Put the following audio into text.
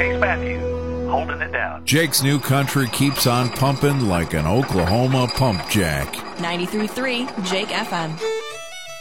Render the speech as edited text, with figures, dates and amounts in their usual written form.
Chase Matthews, holding it down. Jake's New Country keeps on pumping like an Oklahoma pump jack. 93.3 Jake FM.